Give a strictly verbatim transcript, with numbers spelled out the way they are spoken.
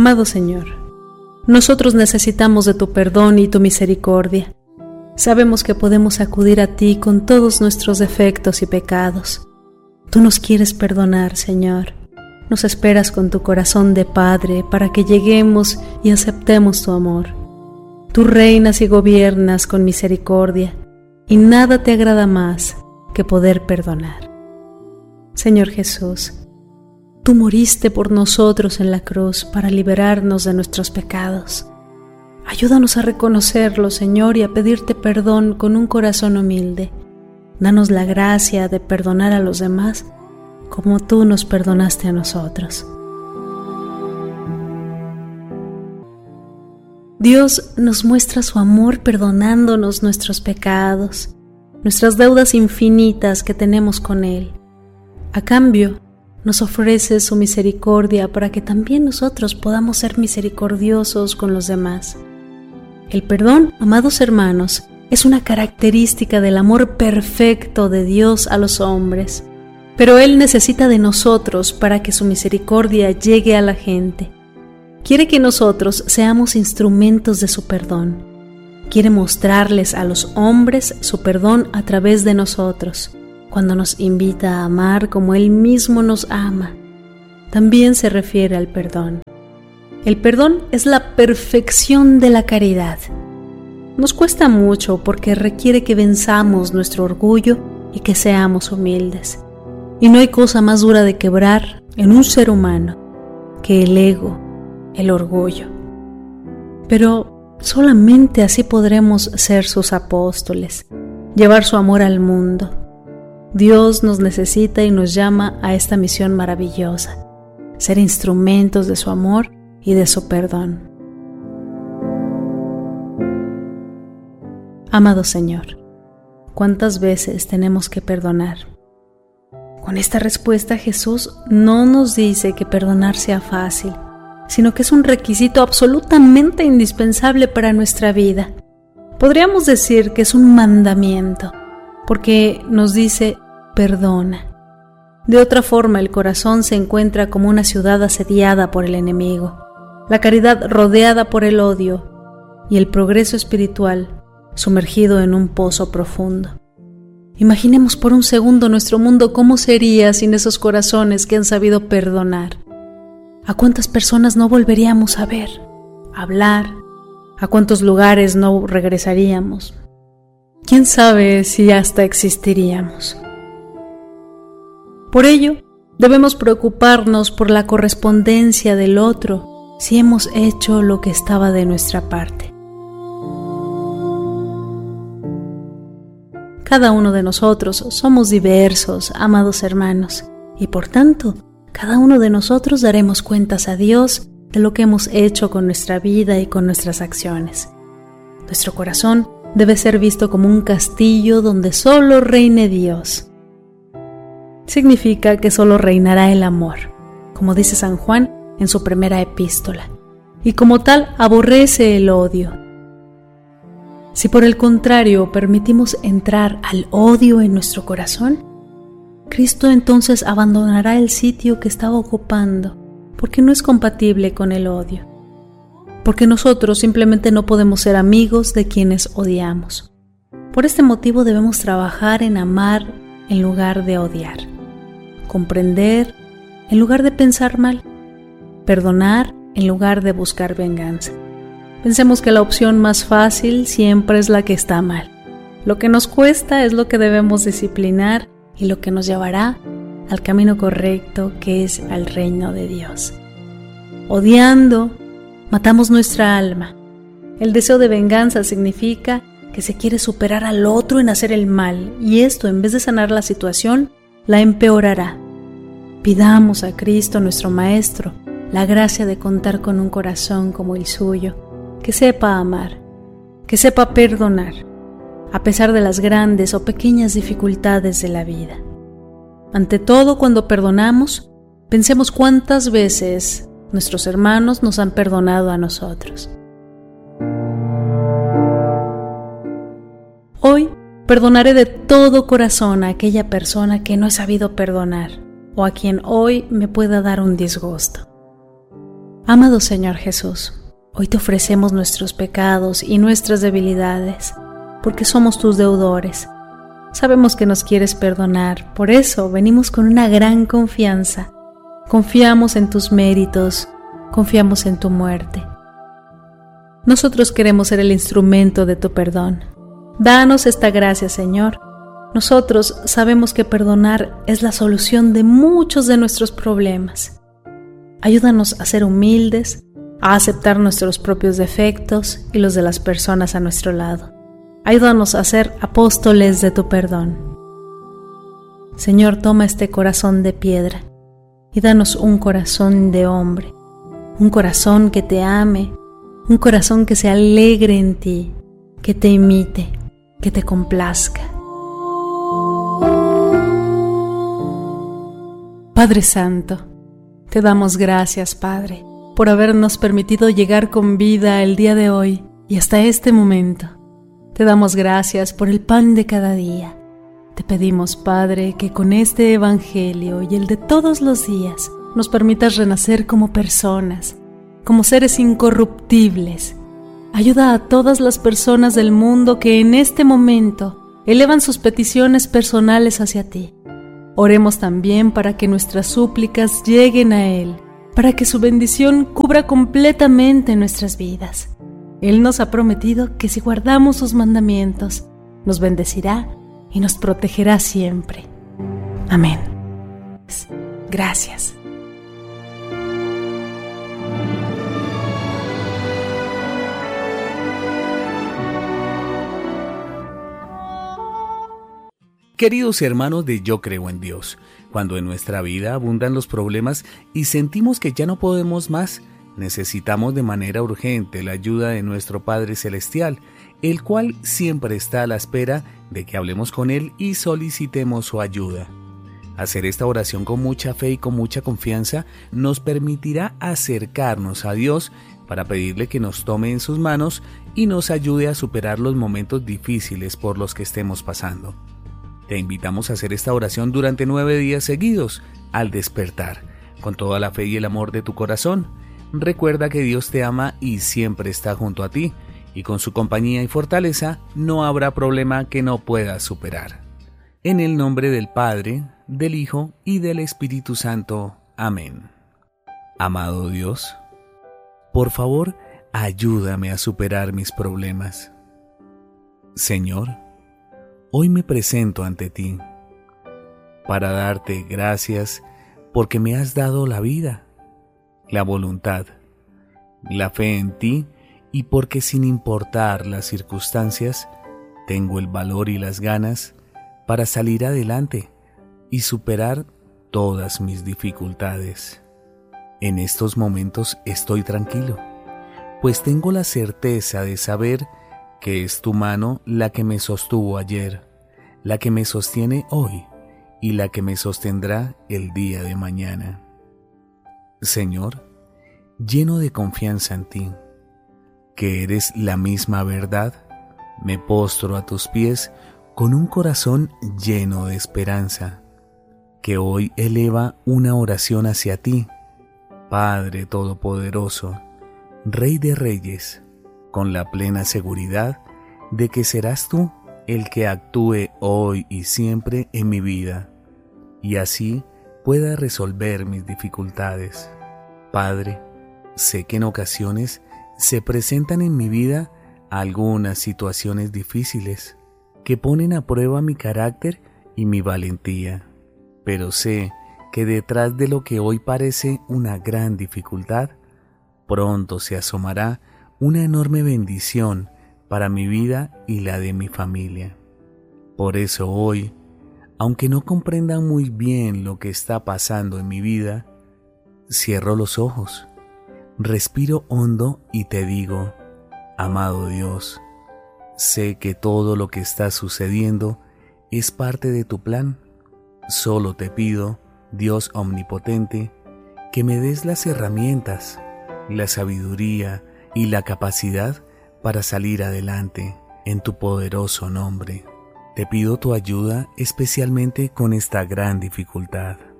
Amado Señor, nosotros necesitamos de tu perdón y tu misericordia. Sabemos que podemos acudir a ti con todos nuestros defectos y pecados. Tú nos quieres perdonar, Señor. Nos esperas con tu corazón de Padre para que lleguemos y aceptemos tu amor. Tú reinas y gobiernas con misericordia, y nada te agrada más que poder perdonar. Señor Jesús, tú moriste por nosotros en la cruz para liberarnos de nuestros pecados. Ayúdanos a reconocerlo, Señor, y a pedirte perdón con un corazón humilde. Danos la gracia de perdonar a los demás como tú nos perdonaste a nosotros. Dios nos muestra su amor perdonándonos nuestros pecados, nuestras deudas infinitas que tenemos con Él. A cambio, nos ofrece su misericordia para que también nosotros podamos ser misericordiosos con los demás. El perdón, amados hermanos, es una característica del amor perfecto de Dios a los hombres, pero Él necesita de nosotros para que su misericordia llegue a la gente. Quiere que nosotros seamos instrumentos de su perdón. Quiere mostrarles a los hombres su perdón a través de nosotros, cuando nos invita a amar como Él mismo nos ama. También se refiere al perdón. El perdón es la perfección de la caridad. Nos cuesta mucho porque requiere que venzamos nuestro orgullo y que seamos humildes. Y no hay cosa más dura de quebrar en un ser humano que el ego, el orgullo. Pero solamente así podremos ser sus apóstoles, llevar su amor al mundo. Dios nos necesita y nos llama a esta misión maravillosa, ser instrumentos de su amor y de su perdón. Amado Señor, ¿cuántas veces tenemos que perdonar? Con esta respuesta Jesús no nos dice que perdonar sea fácil, sino que es un requisito absolutamente indispensable para nuestra vida. Podríamos decir que es un mandamiento, porque nos dice perdona. De otra forma, el corazón se encuentra como una ciudad asediada por el enemigo, la caridad rodeada por el odio y el progreso espiritual sumergido en un pozo profundo. Imaginemos por un segundo nuestro mundo cómo sería sin esos corazones que han sabido perdonar. ¿A cuántas personas no volveríamos a ver, a hablar? ¿A cuántos lugares no regresaríamos? ¿Quién sabe si hasta existiríamos? Por ello, debemos preocuparnos por la correspondencia del otro si hemos hecho lo que estaba de nuestra parte. Cada uno de nosotros somos diversos, amados hermanos, y por tanto, cada uno de nosotros daremos cuentas a Dios de lo que hemos hecho con nuestra vida y con nuestras acciones. Nuestro corazón debe ser visto como un castillo donde solo reine Dios. Significa que solo reinará el amor, como dice San Juan en su primera epístola, y como tal aborrece el odio. Si por el contrario permitimos entrar al odio en nuestro corazón, Cristo entonces abandonará el sitio que estaba ocupando, porque no es compatible con el odio, porque nosotros simplemente no podemos ser amigos de quienes odiamos. Por este motivo debemos trabajar en amar en lugar de odiar, comprender en lugar de pensar mal, perdonar en lugar de buscar venganza. Pensemos que la opción más fácil siempre es la que está mal. Lo que nos cuesta es lo que debemos disciplinar y lo que nos llevará al camino correcto, que es al reino de Dios. Odiando, matamos nuestra alma. El deseo de venganza significa que se quiere superar al otro en hacer el mal, y esto, en vez de sanar la situación, la empeorará. Pidamos a Cristo, nuestro Maestro, la gracia de contar con un corazón como el suyo, que sepa amar, que sepa perdonar, a pesar de las grandes o pequeñas dificultades de la vida. Ante todo, cuando perdonamos, pensemos cuántas veces nuestros hermanos nos han perdonado a nosotros. Hoy perdonaré de todo corazón a aquella persona que no he sabido perdonar o a quien hoy me pueda dar un disgusto. Amado Señor Jesús, hoy te ofrecemos nuestros pecados y nuestras debilidades, porque somos tus deudores. Sabemos que nos quieres perdonar, por eso venimos con una gran confianza. Confiamos en tus méritos, confiamos en tu muerte. Nosotros queremos ser el instrumento de tu perdón. Danos esta gracia, Señor. Nosotros sabemos que perdonar es la solución de muchos de nuestros problemas. Ayúdanos a ser humildes, a aceptar nuestros propios defectos y los de las personas a nuestro lado. Ayúdanos a ser apóstoles de tu perdón. Señor, toma este corazón de piedra y danos un corazón de hombre, un corazón que te ame, un corazón que se alegre en ti, que te imite, que te complazca. Padre Santo, te damos gracias, Padre, por habernos permitido llegar con vida el día de hoy y hasta este momento. Te damos gracias por el pan de cada día. Te pedimos, Padre, que con este Evangelio y el de todos los días nos permitas renacer como personas, como seres incorruptibles. Ayuda a todas las personas del mundo que en este momento elevan sus peticiones personales hacia ti. Oremos también para que nuestras súplicas lleguen a Él, para que su bendición cubra completamente nuestras vidas. Él nos ha prometido que si guardamos sus mandamientos, nos bendecirá y nos protegerá siempre. Amén. Gracias. Queridos hermanos de Yo Creo en Dios, cuando en nuestra vida abundan los problemas y sentimos que ya no podemos más, necesitamos de manera urgente la ayuda de nuestro Padre Celestial, el cual siempre está a la espera de que hablemos con Él y solicitemos su ayuda. Hacer esta oración con mucha fe y con mucha confianza nos permitirá acercarnos a Dios para pedirle que nos tome en sus manos y nos ayude a superar los momentos difíciles por los que estemos pasando. Te invitamos a hacer esta oración durante nueve días seguidos, al despertar, con toda la fe y el amor de tu corazón. Recuerda que Dios te ama y siempre está junto a ti, y con su compañía y fortaleza no habrá problema que no puedas superar. En el nombre del Padre, del Hijo y del Espíritu Santo. Amén. Amado Dios, por favor, ayúdame a superar mis problemas. Señor, hoy me presento ante ti para darte gracias porque me has dado la vida, la voluntad, la fe en ti y porque sin importar las circunstancias, tengo el valor y las ganas para salir adelante y superar todas mis dificultades. En estos momentos estoy tranquilo, pues tengo la certeza de saber que es tu mano la que me sostuvo ayer, la que me sostiene hoy y la que me sostendrá el día de mañana. Señor, lleno de confianza en ti, que eres la misma verdad, me postro a tus pies con un corazón lleno de esperanza, que hoy eleva una oración hacia ti, Padre Todopoderoso, Rey de Reyes, con la plena seguridad de que serás tú el que actúe hoy y siempre en mi vida, y así pueda resolver mis dificultades. Padre, sé que en ocasiones se presentan en mi vida algunas situaciones difíciles que ponen a prueba mi carácter y mi valentía, pero sé que detrás de lo que hoy parece una gran dificultad, pronto se asomará una enorme bendición para mi vida y la de mi familia. Por eso hoy, aunque no comprenda muy bien lo que está pasando en mi vida, cierro los ojos, respiro hondo y te digo, amado Dios, sé que todo lo que está sucediendo es parte de tu plan. Solo te pido, Dios omnipotente, que me des las herramientas, la sabiduría y la capacidad para salir adelante en tu poderoso nombre. Te pido tu ayuda especialmente con esta gran dificultad.